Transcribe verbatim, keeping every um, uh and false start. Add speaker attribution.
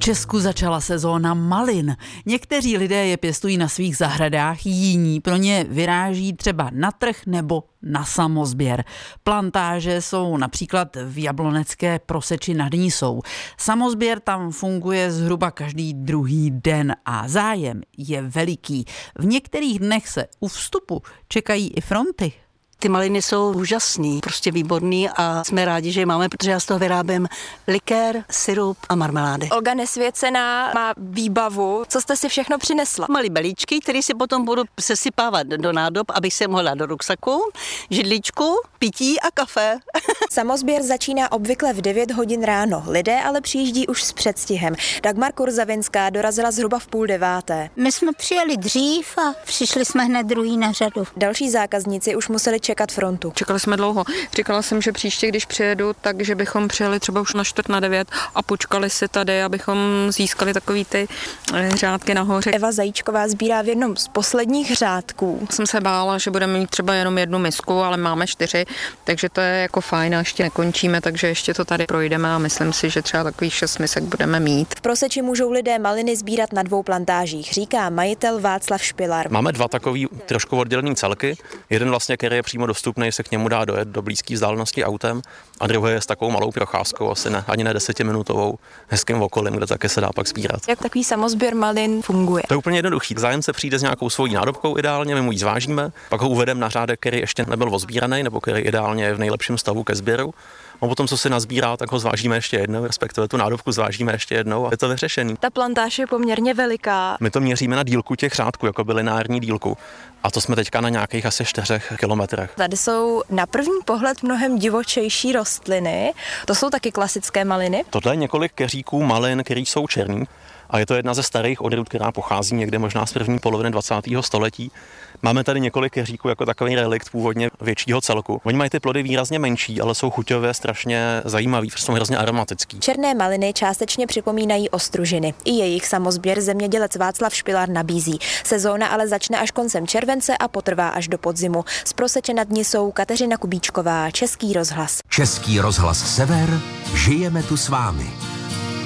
Speaker 1: Česku začala sezóna malin. Někteří lidé je pěstují na svých zahradách, jiní pro ně vyráží třeba na trh nebo na samosběr. Plantáže jsou například v Jablonecké Proseči nad Nisou. Samosběr tam funguje zhruba každý druhý den a zájem je veliký. V některých dnech se u vstupu čekají i fronty.
Speaker 2: Ty maliny jsou úžasný, prostě výborný a jsme rádi, že je máme, protože já z toho vyrábím likér, sirup a marmelády.
Speaker 3: Olga Nesvěcená má výbavu. Co jste si všechno přinesla?
Speaker 2: Malý balíčky, který si potom budu sesypávat do nádob, abych se mohla do ruksaku, židličku, pití a kafe.
Speaker 3: Samosběr začíná obvykle v devět hodin ráno. Lidé ale přijíždí už s předstihem. Dagmar Kurzavinská dorazila zhruba v půl deváté.
Speaker 4: My jsme přijeli dřív a přišli jsme hned druhý na řadu.
Speaker 3: Další zákazníci už museli čekat frontu.
Speaker 5: Čekali jsme dlouho. Říkala jsem, že příště, když přijedu, takže bychom přijeli třeba už na čtvrt na devět a počkali si tady, abychom získali takový ty řádky nahoře.
Speaker 3: Eva Zajíčková sbírá v jednom z posledních řádků.
Speaker 5: Jsem se bála, že budeme mít třeba jenom jednu misku, ale máme čtyři, takže to je jako fajn a ještě nekončíme, takže ještě to tady projdeme a myslím si, že třeba takových šest misek budeme mít.
Speaker 3: V Proseči můžou lidé maliny sbírat na dvou plantážích, říká majitel Václav Špilar.
Speaker 6: Máme dva takový trošku oddělený celky. Jeden vlastně, který je přímo dostupný, se k němu dá dojet do blízké vzdálenosti autem a druhý je s takovou malou procházkou, asi ne, ani ne desetiminutovou, hezkým okolím, kde také se dá pak sbírat.
Speaker 3: Jak takový samosběr malin funguje?
Speaker 6: To je úplně jednoduchý. Zájemce přijde s nějakou svojí nádobkou ideálně, my mu ji zvážíme, pak ho uvedeme na řádek, který ještě nebyl ozbíraný nebo který ideálně je v nejlepším stavu ke sběru. A potom, co si nazbírá, tak ho zvážíme ještě jednou, respektive tu nádobku zvážíme ještě jednou a je to vyřešený.
Speaker 3: Ta plantáž je poměrně veliká.
Speaker 6: My to měříme na dílku těch řádků, jako by lineární dílku. A to jsme teďka na nějakých asi čtyřech kilometrech.
Speaker 3: Tady jsou na první pohled mnohem divočejší rostliny. To jsou taky klasické maliny.
Speaker 6: Tohle je několik keříků malin, který jsou černý. A je to jedna ze starých odrůd, která pochází někde možná z první poloviny dvacátého století. Máme tady několik keříků jako takový relikt původně většího celku. Oni mají ty plody výrazně menší, ale jsou chuťově strašně zajímavý, protože jsou hrozně aromatický.
Speaker 3: Černé maliny částečně připomínají ostružiny. I jejich samosběr zemědělec Václav Špilar nabízí. Sezóna ale začne až koncem července a potrvá až do podzimu. Z Proseče nad Nisou Kateřina Kubíčková, Český rozhlas.
Speaker 7: Český rozhlas Sever, žijeme tu s vámi.